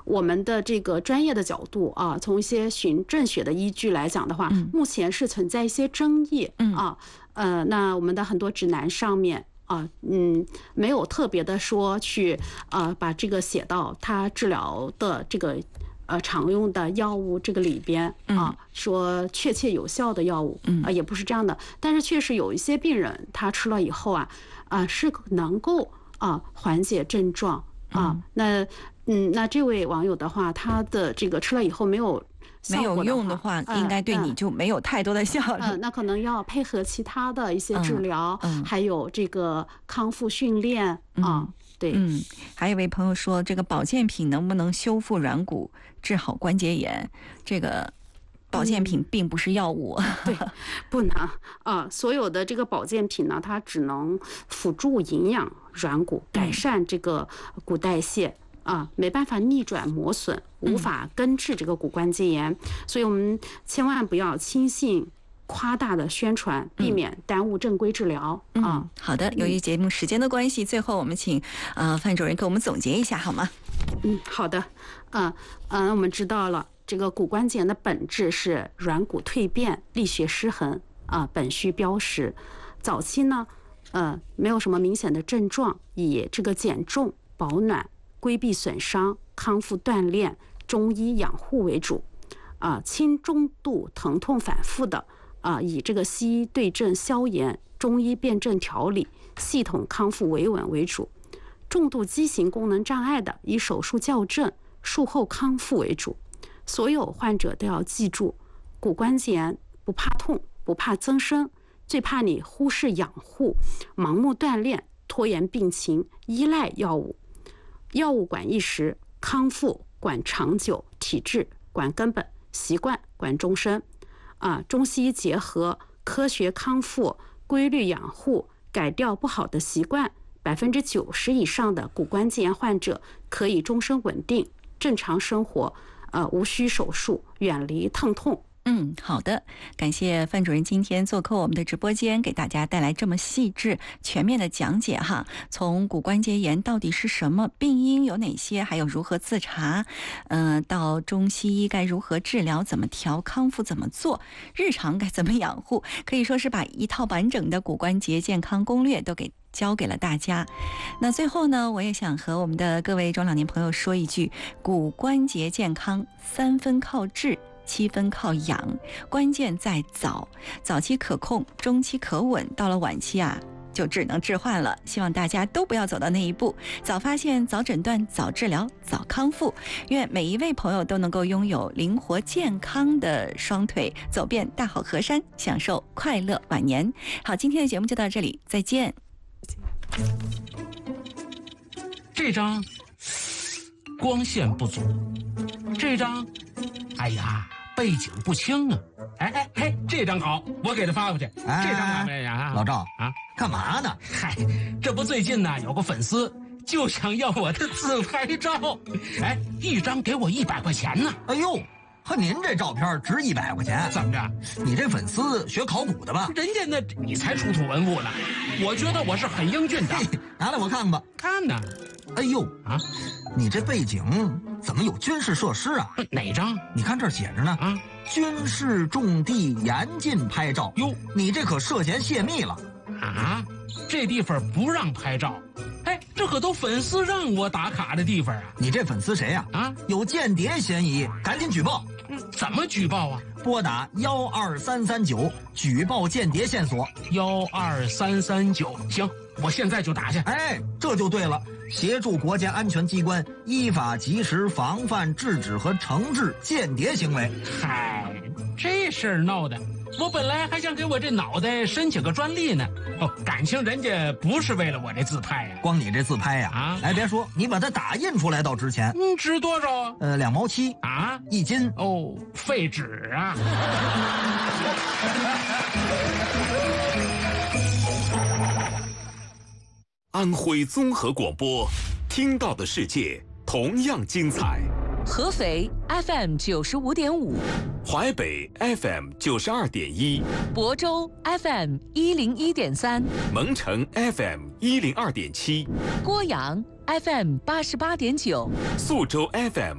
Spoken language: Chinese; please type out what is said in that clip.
我们的这个专业的角度啊，从一些循证学的依据来讲的话，目前是存在一些争议啊。那我们的很多指南上面没有特别的说去把这个写到它治疗的这个常用的药物这个里边啊，说确切有效的药物也不是这样的。但是确实有一些病人他吃了以后是能够缓解症状那这位网友的话，他的这个吃了以后没有用的话，应该对你就没有太多的效果。 那可能要配合其他的一些治疗，还有这个康复训练对。 还有一位朋友说，这个保健品能不能修复软骨、治好关节炎？这个保健品并不是药物， 对，不能所有的这个保健品呢，它只能辅助营养软骨，改善这个骨代谢。没办法逆转磨损，无法根治这个骨关节炎，所以我们千万不要轻信夸大的宣传，避免耽误正规治疗好的，由于节目时间的关系，最后我们请范主任给我们总结一下好吗？ 好的。我们知道了这个骨关节炎的本质是软骨蜕变、力学失衡本需标识。早期呢没有什么明显的症状，以这个减重、保暖、规避损伤、康复锻炼、中医养护为主，轻中度疼痛反复的以这个西医对症消炎、中医辨证调理、系统康复维稳为主；重度畸形功能障碍的，以手术校正、术后康复为主。所有患者都要记住，骨关节炎不怕痛，不怕增生，最怕你忽视养护、盲目锻炼、拖延病情、依赖药物。药物管一时，康复管长久，体质管根本，习惯管终身。中西医结合，科学康复、规律养护，改掉不好的习惯，90%以上的骨关节炎患者可以终身稳定正常生活，无需手术，远离疼痛。 好的，感谢范主任今天做客我们的直播间，给大家带来这么细致全面的讲解哈。从骨关节炎到底是什么，病因有哪些，还有如何自查，到中西医该如何治疗，怎么调，康复怎么做，日常该怎么养护，可以说是把一套完整的骨关节健康攻略都给交给了大家。那最后呢，我也想和我们的各位中老年朋友说一句，骨关节健康3分靠治，7分靠养，关键在早期可控，中期可稳，到了晚期就只能置换了。希望大家都不要走到那一步，早发现、早诊断、早治疗、早康复。愿每一位朋友都能够拥有灵活健康的双腿，走遍大好河山，享受快乐晚年。好，今天的节目就到这里，再见。 这张光线不足，这张哎呀背景不清啊！这张好，我给他发过去。这张老赵干嘛呢？ 这不最近呢有个粉丝就想要我的自拍照，一张给我100块钱呢。 哎呦，和您这照片值100块钱？ 怎么着？ 你这粉丝学考古的吧？ 人家那你才出土文物呢，我觉得我是很英俊的。 拿来我看看吧。 看呢。 哎呦你这背景怎么有军事设施啊？ 哪张？ 你看这儿写着呢军事重地严禁拍照。 哟， 你这可涉嫌泄密了这地方不让拍照。这可都粉丝让我打卡的地方啊！ 你这粉丝谁呀？有间谍嫌疑，赶紧举报。 怎么举报啊？ 拨打12339举报间谍线索。 12339，行，我现在就打去。 这就对了，协助国家安全机关依法及时防范、制止和惩治间谍行为。 这事儿闹的，我本来还想给我这脑袋申请个专利呢。感情人家不是为了我这自拍呀？ 光你这自拍呀？别说，你把它打印出来倒值钱。 值多少啊 ？2毛71斤。 废纸啊！ 安徽综合广播，听到的世界同样精彩。 合肥 FM 95.5， 淮北 FM 92.1， 亳州 FM 101.3， 蒙城 FM 102.7， 郭阳 FM 88.9， 宿州 FM